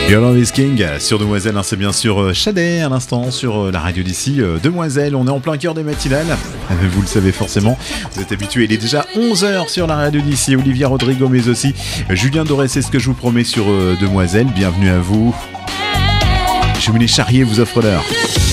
Yolande King sur Demoiselle, c'est bien sûr Chadet à l'instant sur la radio d'ici. Demoiselle, on est en plein cœur des matinales, vous le savez forcément, vous êtes habitués, il est déjà 11h sur la radio d'ici. Olivia Rodrigo mais aussi Julien Doré, c'est ce que je vous promets sur Demoiselle, bienvenue à vous. Cheminée Charrier vous offre l'heure.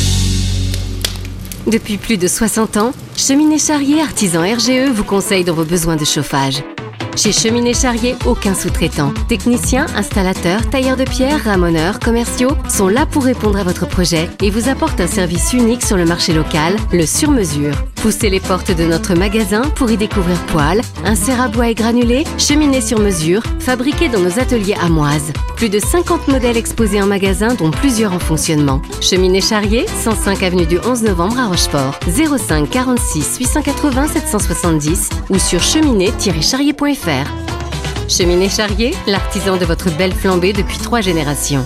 Depuis plus de 60 ans, Cheminée Charrier, artisan RGE, vous conseille dans vos besoins de chauffage. Chez Cheminée Charrier, aucun sous-traitant. Techniciens, installateurs, tailleurs de pierre, ramoneurs, commerciaux sont là pour répondre à votre projet et vous apportent un service unique sur le marché local, le sur-mesure. Poussez les portes de notre magasin pour y découvrir poêles, inserts à bois et granulés, cheminées sur mesure, fabriquées dans nos ateliers amoises. Plus de 50 modèles exposés en magasin, dont plusieurs en fonctionnement. Cheminée Charrier, 105 avenue du 11 novembre à Rochefort. 05 46 880 770 ou sur cheminée-charrier.fr. Cheminée Charrier, l'artisan de votre belle flambée depuis 3 générations.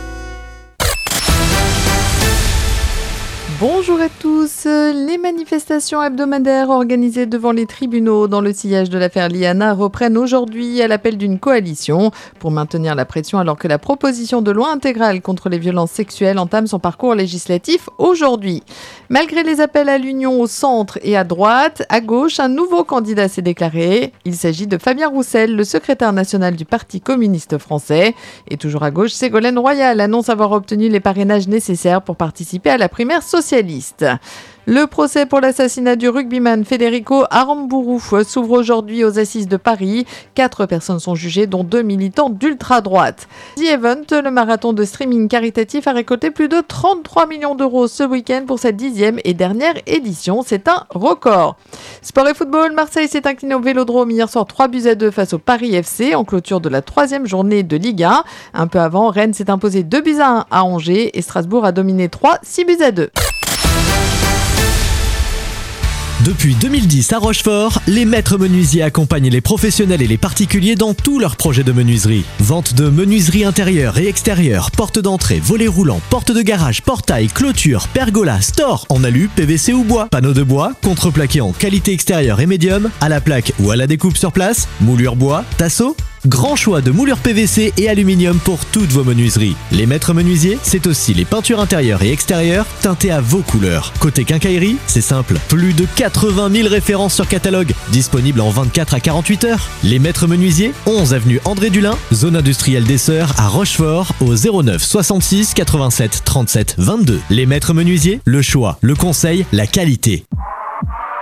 Bonjour à tous. Les manifestations hebdomadaires organisées devant les tribunaux dans le sillage de l'affaire Liana reprennent aujourd'hui à l'appel d'une coalition pour maintenir la pression alors que la proposition de loi intégrale contre les violences sexuelles entame son parcours législatif aujourd'hui. Malgré les appels à l'union au centre et à droite, à gauche, un nouveau candidat s'est déclaré. Il s'agit de Fabien Roussel, le secrétaire national du Parti communiste français. Et toujours à gauche, Ségolène Royal annonce avoir obtenu les parrainages nécessaires pour participer à la primaire socialiste. Le procès pour l'assassinat du rugbyman Federico Aramburu s'ouvre aujourd'hui aux assises de Paris. 4 personnes sont jugées, dont 2 militants d'ultra-droite. The Event, le marathon de streaming caritatif, a récolté plus de 33 millions d'euros ce week-end pour sa 10e et dernière édition. C'est un record. Sport et football, Marseille s'est incliné au Vélodrome hier soir 3-2 face au Paris FC en clôture de la 3e journée de Ligue 1. Un peu avant, Rennes s'est imposé 2-1 à Angers et Strasbourg a dominé 6-2. Depuis 2010 à Rochefort, les maîtres menuisiers accompagnent les professionnels et les particuliers dans tous leurs projets de menuiserie. Vente de menuiserie intérieure et extérieure, porte d'entrée, volets roulants, porte de garage, portail, clôture, pergola, store, en alu, PVC ou bois, panneaux de bois, contreplaqué en qualité extérieure et médium, à la plaque ou à la découpe sur place, moulure bois, tasseau. Grand choix de moulures PVC et aluminium pour toutes vos menuiseries. Les maîtres menuisiers, c'est aussi les peintures intérieures et extérieures teintées à vos couleurs. Côté quincaillerie, c'est simple. Plus de 80 000 références sur catalogue, disponibles en 24 à 48 heures. Les maîtres menuisiers, 11 avenue André Dulin, zone industrielle des Sœurs à Rochefort, au 09 66 87 37 22. Les maîtres menuisiers, le choix, le conseil, la qualité.